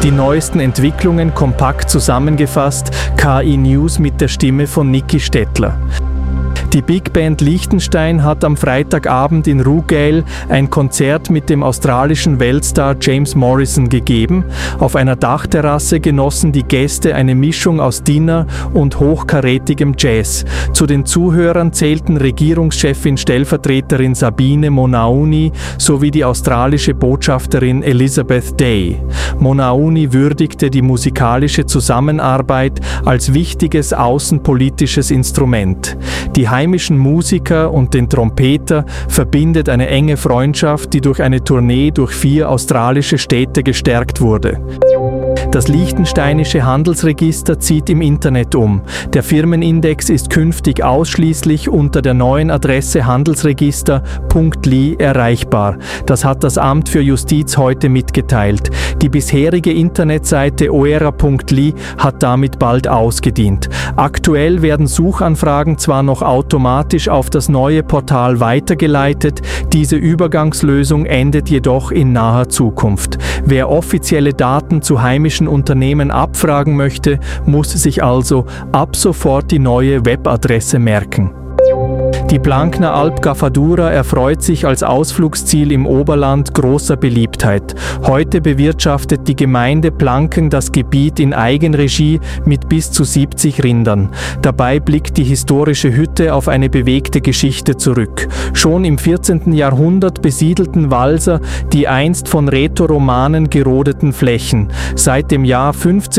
Die neuesten Entwicklungen kompakt zusammengefasst, KI News mit der Stimme von Niki Stettler. Die Big Band Liechtenstein hat am Freitagabend in Rugail ein Konzert mit dem australischen Weltstar James Morrison gegeben. Auf einer Dachterrasse genossen die Gäste eine Mischung aus Dinner und hochkarätigem Jazz. Zu den Zuhörern zählten Regierungschefin Stellvertreterin Sabine Monauni sowie die australische Botschafterin Elizabeth Day. Monauni würdigte die musikalische Zusammenarbeit als wichtiges außenpolitisches Instrument. Die heimischen Musiker und den Trompeter verbindet eine enge Freundschaft, die durch eine Tournee durch 4 australische Städte gestärkt wurde. Das Liechtensteinische Handelsregister zieht im Internet um. Der Firmenindex ist künftig ausschließlich unter der neuen Adresse handelsregister.li erreichbar. Das hat das Amt für Justiz heute mitgeteilt. Die bisherige Internetseite oera.li hat damit bald ausgedient. Aktuell werden Suchanfragen zwar noch automatisch auf das neue Portal weitergeleitet, diese Übergangslösung endet jedoch in naher Zukunft. Wer offizielle Daten zu heimischen Unternehmen abfragen möchte, muss sich also ab sofort die neue Webadresse merken. Die Plankner Alp Gafadura erfreut sich als Ausflugsziel im Oberland großer Beliebtheit. Heute bewirtschaftet die Gemeinde Planken das Gebiet in Eigenregie mit bis zu 70 Rindern. Dabei blickt die historische Hütte auf eine bewegte Geschichte zurück. Schon im 14. Jahrhundert besiedelten Walser die einst von Rätoromanen gerodeten Flächen. Seit dem Jahr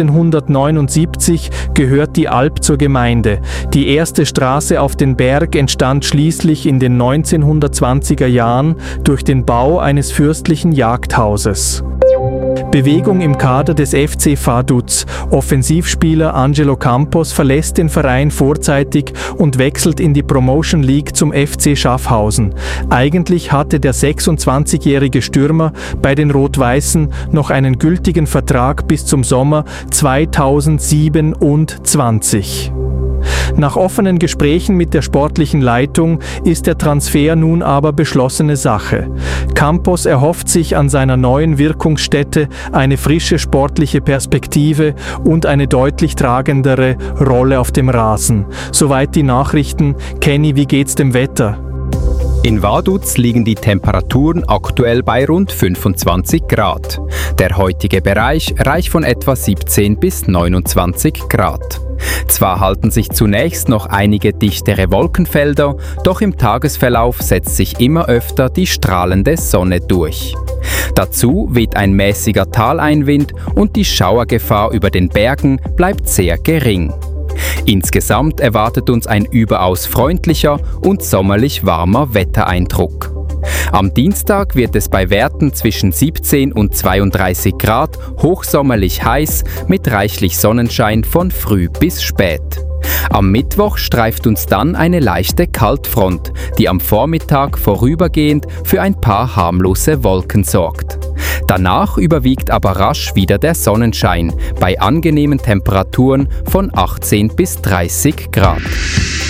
1579 gehört die Alp zur Gemeinde. Die erste Straße auf den Berg entstand schließlich in den 1920er Jahren durch den Bau eines fürstlichen Jagdhauses. Bewegung im Kader des FC Vaduz. Offensivspieler Angelo Campos verlässt den Verein vorzeitig und wechselt in die Promotion League zum FC Schaffhausen. Eigentlich hatte der 26-jährige Stürmer bei den Rot-Weißen noch einen gültigen Vertrag bis zum Sommer 2027. Nach offenen Gesprächen mit der sportlichen Leitung ist der Transfer nun aber beschlossene Sache. Campos erhofft sich an seiner neuen Wirkungsstätte eine frische sportliche Perspektive und eine deutlich tragendere Rolle auf dem Rasen. Soweit die Nachrichten. Kenny, wie geht's dem Wetter? In Vaduz liegen die Temperaturen aktuell bei rund 25 Grad. Der heutige Bereich reicht von etwa 17 bis 29 Grad. Zwar halten sich zunächst noch einige dichtere Wolkenfelder, doch im Tagesverlauf setzt sich immer öfter die strahlende Sonne durch. Dazu weht ein mäßiger Taleinwind und die Schauergefahr über den Bergen bleibt sehr gering. Insgesamt erwartet uns ein überaus freundlicher und sommerlich warmer Wettereindruck. Am Dienstag wird es bei Werten zwischen 17 und 32 Grad hochsommerlich heiß mit reichlich Sonnenschein von früh bis spät. Am Mittwoch streift uns dann eine leichte Kaltfront, die am Vormittag vorübergehend für ein paar harmlose Wolken sorgt. Danach überwiegt aber rasch wieder der Sonnenschein bei angenehmen Temperaturen von 18 bis 30 Grad.